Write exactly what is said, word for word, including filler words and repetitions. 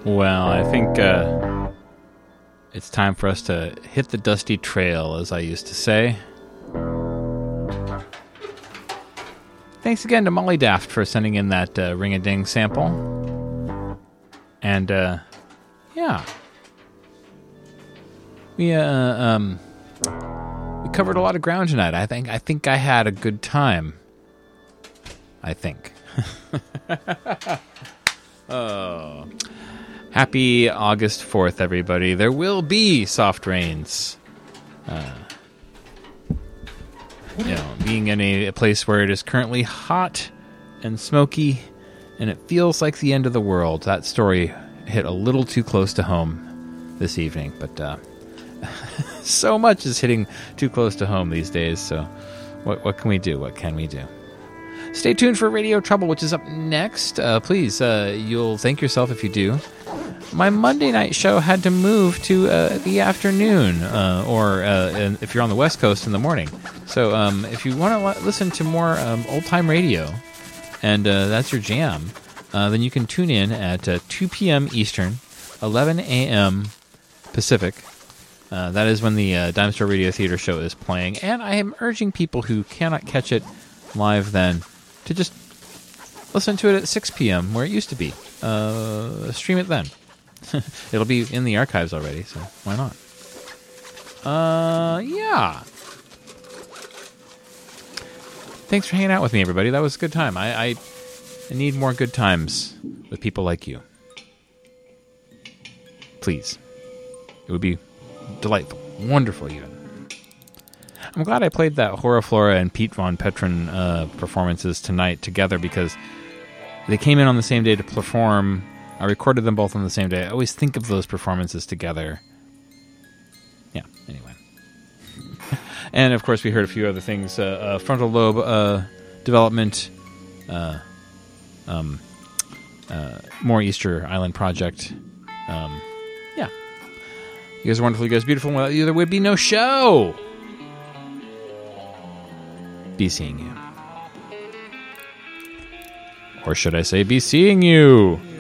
Well, I think uh, it's time for us to hit the dusty trail, as I used to say. Thanks again to Molly Daft for sending in that uh, ring-a-ding sample. And, uh, yeah. We, uh, um, we covered a lot of ground tonight. I think I think I had a good time. I think. Oh. Happy August fourth, everybody. There will be soft rains. Uh, you know, being in a, a place where it is currently hot and smoky, and it feels like the end of the world. That story hit a little too close to home this evening, but uh, so much is hitting too close to home these days, so what, what can we do? What can we do? Stay tuned for Radio Trouble, which is up next. Uh, please, uh, you'll thank yourself if you do. My Monday night show had to move to uh, the afternoon, uh, or uh, if you're on the West Coast, in the morning. So um, if you want to l- listen to more um, old-time radio, and uh, that's your jam, uh, then you can tune in at uh, two p.m. Eastern, eleven a.m. Pacific. Uh, that is when the uh, Dime Store Radio Theater show is playing, and I am urging people who cannot catch it live then to just listen to it at six p.m. where it used to be. Uh, stream it then. It'll be in the archives already, so why not? Uh, yeah. Thanks for hanging out with me, everybody. That was a good time. I, I, I need more good times with people like you. Please. It would be delightful. Wonderful, even. I'm glad I played that Hora Flora and Pete Von Petron uh, performances tonight together because they came in on the same day to perform. I recorded them both on the same day. I always think of those performances together. Yeah, anyway. And, of course, we heard a few other things. Uh, uh, frontal lobe uh, development, uh, um, uh, more Easter Island Project. Um, yeah. You guys are wonderful. You guys are beautiful. Without you, there would be no show. Be seeing you. Or should I say, be seeing you.